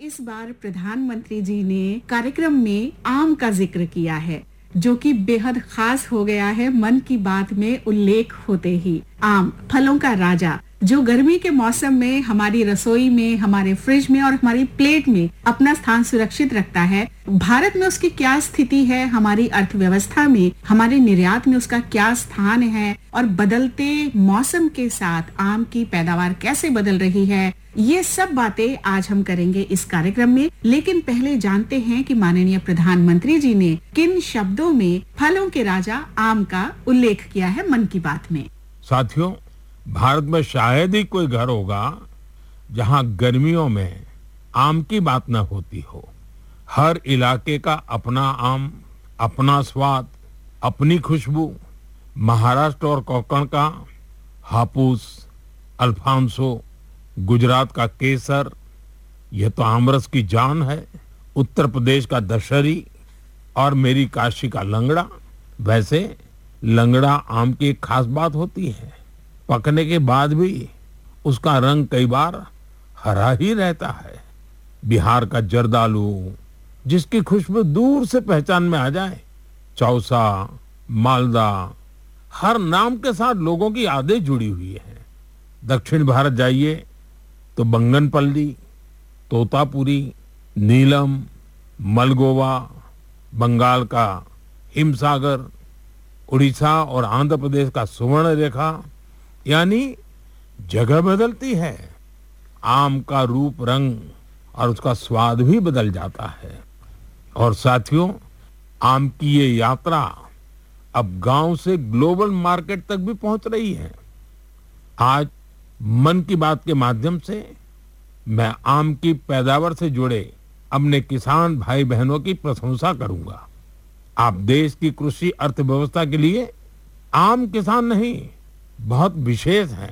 इस बार प्रधानमंत्री जी ने कार्यक्रम में आम का जिक्र किया है, जो कि बेहद खास हो गया है। मन की बात में उल्लेख होते ही आम, फलों का राजा, जो गर्मी के मौसम में हमारी रसोई में, हमारे फ्रिज में और हमारी प्लेट में अपना स्थान सुरक्षित रखता है। भारत में उसकी क्या स्थिति है, हमारी अर्थव्यवस्था में, हमारे निर्यात में उसका क्या स्थान है और बदलते मौसम के साथ आम की पैदावार कैसे बदल रही है, ये सब बातें आज हम करेंगे इस कार्यक्रम में। लेकिन पहले जानते हैं कि माननीय प्रधानमंत्री जी ने किन शब्दों में फलों के राजा आम का उल्लेख किया है मन की बात में। साथियों, भारत में शायद ही कोई घर होगा जहां गर्मियों में आम की न होती हो। हर इलाके का अपना आम, अपना स्वाद, अपनी खुशबू। महाराष्ट्र और कोंकण का हापुस, अल्फांसो, गुजरात का केसर, यह तो आमरस की जान है। उत्तर प्रदेश का दशहरी और मेरी काशी का लंगड़ा। वैसे लंगड़ा आम की एक खास बात होती है, पकने के बाद भी उसका रंग कई बार हरा ही रहता है। बिहार का जर्दालू, जिसकी खुशबू दूर से पहचान में आ जाए। चौसा, मालदा, हर नाम के साथ लोगों की यादें जुड़ी हुई है। दक्षिण भारत जाइए तो बंगनपल्ली, तोतापुरी, नीलम, मलगोवा, बंगाल का हिमसागर, उड़ीसा और आंध्र प्रदेश का सुवर्ण रेखा, यानी जगह बदलती है, आम का रूप, रंग और उसका स्वाद भी बदल जाता है। और साथियों, आम की ये यात्रा अब गांव से ग्लोबल मार्केट तक भी पहुंच रही है। आज मन की बात के माध्यम से मैं आम की पैदावार से जुड़े अपने किसान भाई बहनों की प्रशंसा करूंगा। आप देश की कृषि अर्थव्यवस्था के लिए आम किसान नहीं, बहुत विशेष हैं।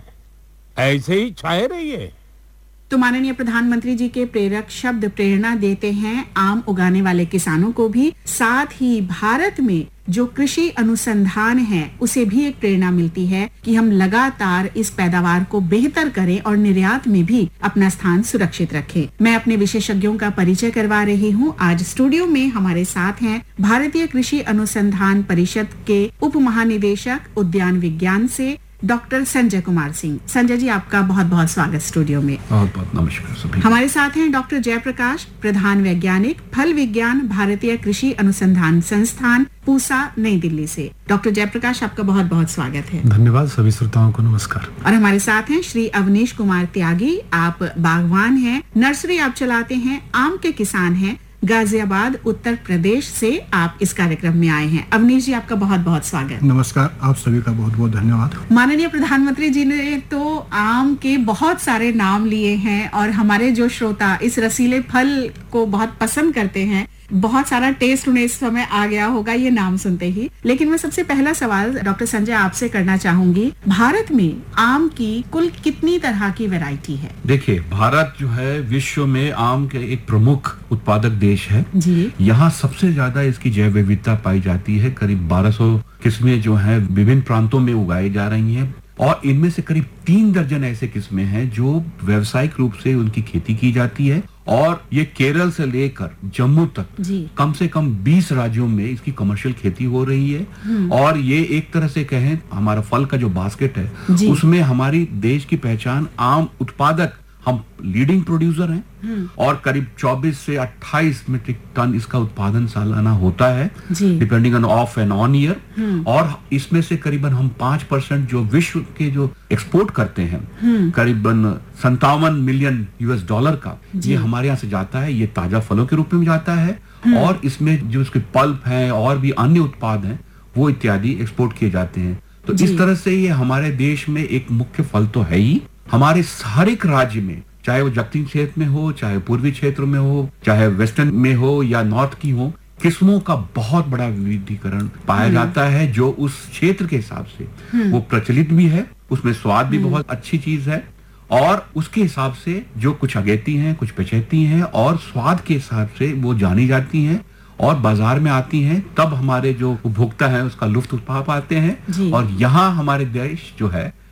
ऐसे ही छाए रहिए। तो माननीय प्रधानमंत्री जी के प्रेरक शब्द प्रेरणा देते हैं आम उगाने वाले किसानों को भी, साथ ही भारत में जो कृषि अनुसंधान है उसे भी एक प्रेरणा मिलती है कि हम लगातार इस पैदावार को बेहतर करें और निर्यात में भी अपना स्थान सुरक्षित रखें। मैं अपने विशेषज्ञों का परिचय करवा रही हूँ। आज स्टूडियो में हमारे साथ हैं भारतीय कृषि अनुसंधान परिषद के उप महानिदेशक उद्यान विज्ञान से डॉक्टर संजय कुमार सिंह। संजय जी, आपका बहुत बहुत स्वागत स्टूडियो में। बहुत बहुत नमस्कार सभी। हमारे साथ हैं डॉक्टर जयप्रकाश, प्रधान वैज्ञानिक, फल विज्ञान, भारतीय कृषि अनुसंधान संस्थान, पूसा, नई दिल्ली से। डॉक्टर जयप्रकाश, आपका बहुत बहुत स्वागत है। धन्यवाद। सभी श्रोताओं को नमस्कार। और हमारे साथ हैं श्री अवनीश कुमार त्यागी। आप बागवान हैं, नर्सरी आप चलाते हैं, आम के किसान हैं, गाजियाबाद, उत्तर प्रदेश से आप इस कार्यक्रम में आए हैं। अवनीश जी, आपका बहुत बहुत स्वागत। नमस्कार, आप सभी का बहुत बहुत धन्यवाद। माननीय प्रधानमंत्री जी ने तो आम के बहुत सारे नाम लिए हैं और हमारे जो श्रोता इस रसीले फल को बहुत पसंद करते हैं, बहुत सारा टेस्ट उन्हें इस समय आ गया होगा ये नाम सुनते ही। लेकिन मैं सबसे पहला सवाल डॉक्टर संजय आपसे करना चाहूंगी, भारत में आम की कुल कितनी तरह की वैरायटी है? देखिए, भारत जो है विश्व में आम के एक प्रमुख उत्पादक देश है जी। यहाँ सबसे ज्यादा इसकी जैव विविधता पाई जाती है। करीब 1200 किस्में जो है विभिन्न प्रांतों में उगाई जा रही हैं और इनमें से करीब 3 दर्जन ऐसे किस्में हैं जो व्यावसायिक रूप से उनकी खेती की जाती है। और ये केरल से लेकर जम्मू तक कम से कम 20 राज्यों में इसकी कमर्शियल खेती हो रही है। और ये एक तरह से कहें, हमारा फल का जो बास्केट है उसमें हमारी देश की पहचान, आम उत्पादक हम लीडिंग प्रोड्यूसर हैं और करीब 24 से 28 मीट्रिक टन इसका उत्पादन सालाना होता है, depending on off and on year. और इसमें से करीबन हम 5% जो विश्व के जो एक्सपोर्ट करते हैं, करीबन 57 मिलियन $US का, ये हमारे यहाँ से जाता है। ये ताजा फलों के रूप में जाता है और इसमें जो उसके पल्प है और भी अन्य उत्पाद हैं वो इत्यादि एक्सपोर्ट किए जाते हैं। तो इस तरह से ये हमारे देश में एक मुख्य फल तो है ही। हमारे हर एक राज्य में, चाहे वो दक्षिण क्षेत्र में हो, चाहे पूर्वी क्षेत्र में हो, चाहे वेस्टर्न में हो या नॉर्थ की हो, किस्मों का बहुत बड़ा विविधीकरण पाया जाता है जो उस क्षेत्र के हिसाब से वो प्रचलित भी है, उसमें स्वाद भी बहुत अच्छी चीज है और उसके हिसाब से जो कुछ अगेती हैं, कुछ पचेती हैं और स्वाद के हिसाब से वो जानी जाती हैं और बाजार में आती हैं। तब हमारे जो उपभोक्ता है उसका लुत्फ उठा पाते हैं। और यहाँ हमारे देश जो है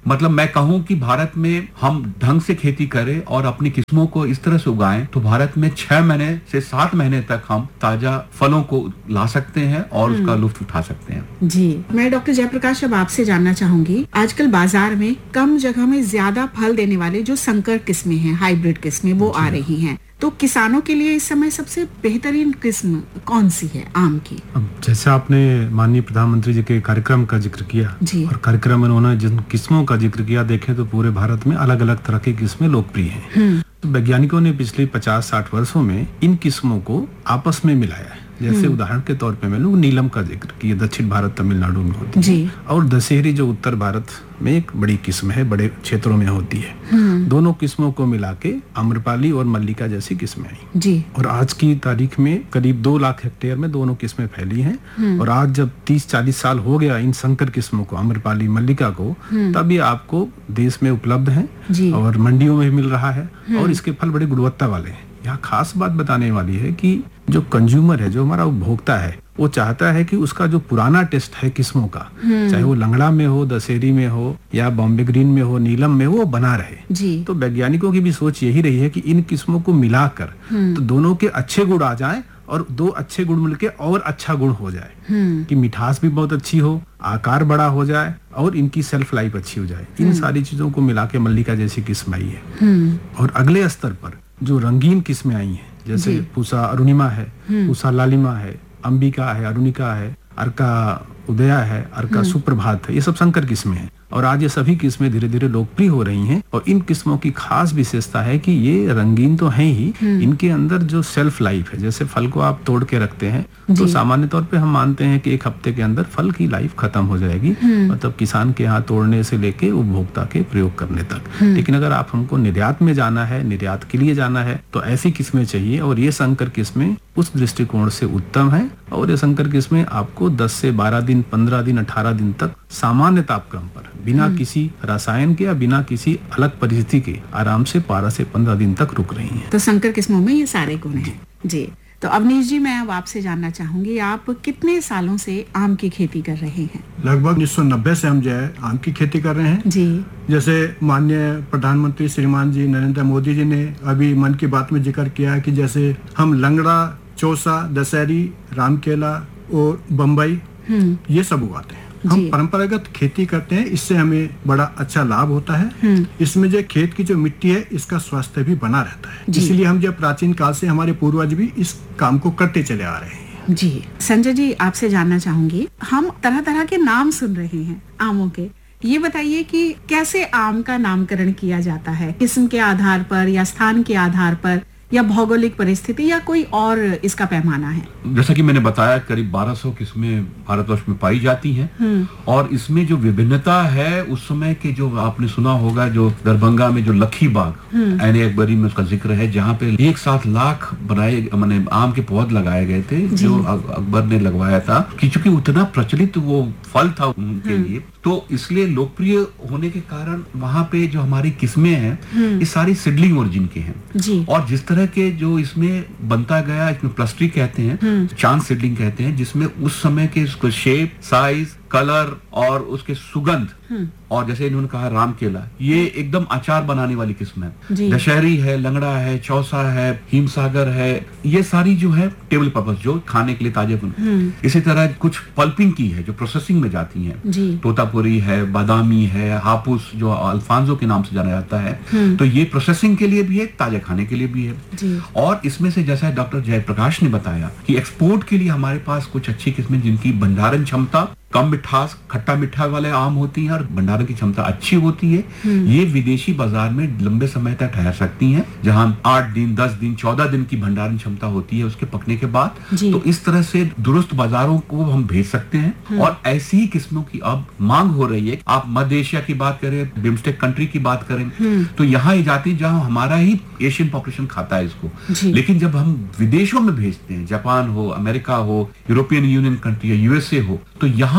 मतलब मैं कहूं कि भारत में हम ढंग से खेती करें और अपनी किस्मों को इस तरह से उगाएं तो भारत में 6 महीने से 7 महीने तक हम ताजा फलों को ला सकते हैं और उसका लुत्फ उठा सकते हैं। जी, मैं डॉक्टर जयप्रकाश अब आपसे जानना चाहूंगी, आजकल बाजार में कम जगह में ज्यादा फल देने वाले जो संकर किस्में हैं, हाइब्रिड किस्में, वो आ रही हैं, तो किसानों के लिए इस समय सबसे बेहतरीन किस्म कौन सी है आम की? अब जैसे आपने माननीय प्रधानमंत्री जी के कार्यक्रम का जिक्र किया जी। और कार्यक्रम में उन्होंने जिन किस्मों का जिक्र किया, देखें तो पूरे भारत में अलग अलग तरह की किस्में लोकप्रिय हैं। तो वैज्ञानिकों ने पिछले 50-60 वर्षों में इन किस्मों को आपस में मिलाया है। जैसे उदाहरण के तौर पे मैं लूँ, नीलम का जिक्र किया, दक्षिण भारत तमिलनाडु में होती है, और दशहरी जो उत्तर भारत में एक बड़ी किस्म है, बड़े क्षेत्रों में होती है। दोनों किस्मों को मिला के आम्रपाली और मल्लिका जैसी किस्में आई जी। और आज की तारीख में करीब 2 लाख हेक्टेयर में दोनों किस्में फैली हैं। और आज जब 30-40 साल हो गया इन संकर किस्मों को, आम्रपाली मल्लिका को, तब ये आपको देश में उपलब्ध है और मंडियों में मिल रहा है और इसके फल बड़े गुणवत्ता वाले हैं। यहाँ खास बात बताने वाली है कि जो कंज्यूमर है, जो हमारा उपभोक्ता है, वो चाहता है कि उसका जो पुराना टेस्ट है किस्मों का, चाहे वो लंगड़ा में हो, दशहरी में हो या बॉम्बे ग्रीन में हो, नीलम में हो, वो बना रहे जी। तो वैज्ञानिकों की भी सोच यही रही है कि इन किस्मों को मिलाकर तो दोनों के अच्छे गुण आ जाएं और 2 अच्छे गुण मिलके और अच्छा गुण हो जाए कि मिठास भी बहुत अच्छी हो, आकार बड़ा हो जाए और इनकी सेल्फ लाइफ अच्छी हो जाए। इन सारी चीजों को मिला के मल्लिका जैसी किस्म आई है। और अगले स्तर पर जो रंगीन किस्में आई हैं, जैसे पूसा अरुणिमा है, पूसा लालिमा है, अंबिका है, अरुणिका है, अर्का उदया है, अर्का सुप्रभात है, ये सब संकर किस्में हैं। और आज ये सभी किस्में धीरे धीरे लोकप्रिय हो रही हैं। और इन किस्मों की खास विशेषता है कि ये रंगीन तो है ही, इनके अंदर जो सेल्फ लाइफ है, जैसे फल को आप तोड़ के रखते हैं तो सामान्य तौर पे हम मानते हैं कि 1 हफ्ते के अंदर फल की लाइफ खत्म हो जाएगी, मतलब किसान के यहाँ तोड़ने से लेके उपभोक्ता के प्रयोग करने तक। लेकिन अगर आप हमको निर्यात में जाना है, निर्यात के लिए जाना है, तो ऐसी किस्में चाहिए। और ये संकर किस्में उस दृष्टिकोण से उत्तम है। और ये संकर किस्में आपको 10 से 12 दिन, 15 दिन, 18 दिन तक सामान्य तापक्रम पर बिना किसी रसायन के या बिना किसी अलग परिस्थिति के आराम से 12 से 15 दिन तक रुक रही हैं। तो संकर किस्मों में ये सारे गुण हैं जी। तो अवनीश जी, मैं अब आपसे जानना चाहूंगी, आप कितने सालों से आम की खेती कर रहे हैं? लगभग 1990 से हम जो है आम की खेती कर रहे हैं जी। जैसे माननीय प्रधानमंत्री श्रीमान जी नरेंद्र मोदी जी ने अभी मन की बात में जिक्र किया कि जैसे हम लंगड़ा, चौसा, दशहरी, रामकेला और बम्बई ये सब उगाते हैं। हम परंपरागत खेती करते हैं, इससे हमें बड़ा अच्छा लाभ होता है। इसमें जो खेत की जो मिट्टी है, इसका स्वास्थ्य भी बना रहता है। इसलिए हम जब प्राचीन काल से हमारे पूर्वज भी इस काम को करते चले आ रहे हैं जी। संजय जी, आपसे जानना चाहूंगी, हम तरह तरह के नाम सुन रहे हैं आमों के, ये बताइए कि कैसे आम का नामकरण किया जाता है? किस्म के आधार पर या स्थान के आधार पर या भौगोलिक परिस्थिति या कोई और इसका पैमाना है? जैसा कि मैंने बताया, करीब 1200 किस्में भारतवर्ष में पाई जाती हैं। और इसमें जो विभिन्नता है, उस समय के जो आपने सुना होगा, जो दरभंगा में जो लखी बाग ऐन अकबरी में उसका जिक्र है, जहाँ पे 1 7 लाख बनाए माने आम के पौधे लगाए गए थे, जो अकबर ने लगवाया था, कि चूंकि उतना प्रचलित वो फल था उनके लिए, तो इसलिए लोकप्रिय होने के कारण वहाँ पे जो हमारी किस्में हैं, ये सारी सिडलिंग ओरिजिन के हैं। और जिस तरह के जो इसमें बनता गया, इसमें प्लस्ट्री कहते हैं, चांद सीडलिंग कहते हैं, जिसमें उस समय के उसको शेप, साइज, कलर और उसके सुगंध, और जैसे इन्होंने कहा रामकेला, ये एकदम अचार बनाने वाली किस्म है। दशहरी है, लंगड़ा है, चौसा है, हिमसागर है, ये सारी जो है टेबल पर्पस, जो खाने के लिए ताजे बन। इसी तरह कुछ पल्पिंग की है, जो प्रोसेसिंग में जाती है, तोतापुरी है, बादामी है, हापुस जो अल्फांसो के नाम से जाना जाता है, तो ये प्रोसेसिंग के लिए भी है, ताजे खाने के लिए भी है। और इसमें से जैसा डॉक्टर जयप्रकाश ने बताया कि एक्सपोर्ट के लिए हमारे पास कुछ अच्छी किस्में जिनकी भंडारण क्षमता, कम मिठास, खट्टा मीठा वाले आम होती हैं और भंडारण की क्षमता अच्छी होती है, ये विदेशी बाजार में लंबे समय तक ठहर सकती हैं, जहां 8 दिन, 10 दिन, 14 दिन की भंडारण क्षमता होती है उसके पकने के बाद। तो इस तरह से दुरुस्त बाजारों को हम भेज सकते हैं। और ऐसी ही किस्मों की अब मांग हो रही है। आप मध्य एशिया की बात करें, बिम्स्टेक कंट्री की बात करें, तो यहाँ ये जाती है जहाँ हमारा ही एशियन पॉपुलेशन खाता है इसको। लेकिन जब हम विदेशों में भेजते हैं, जापान हो, अमेरिका हो, यूरोपियन यूनियन कंट्री या यूएसए हो, तो यहाँ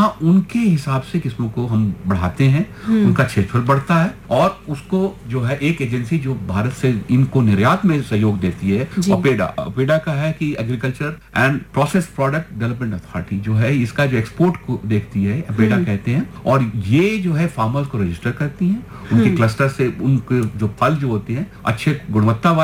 वहाँ उनके हिसाब से किस्मों को हम बढ़ाते हैं, उनका क्षेत्रफल बढ़ता है और उसको जो है एक एजेंसी जो भारत से इनको निर्यात में सहयोग देती है, अपेडा का है कि agriculture and process product development authority जो है, इसका जो एक्सपोर्ट को देखती है अपेडा कहते हैं, और ये जो है फार्मर्स को रजिस्टर करती हैं, उनके क्लस्टर से उनके जो फल जो होते हैं अच्छे गुणवत्ता